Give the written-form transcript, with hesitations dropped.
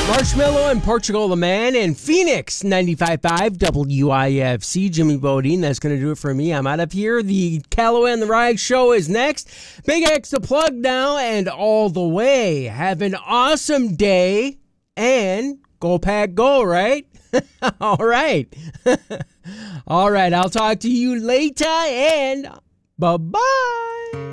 Marshmello and Portugal the Man and Phoenix 95.5 WIFC. Jimmy Bodine. That's going to do it for me. I'm out of here. The Calloway and the Rag Show is next. Big X to plug now and all the way. Have an awesome day and go Pack Go, right? All right. All right. I'll talk to you later and bye-bye.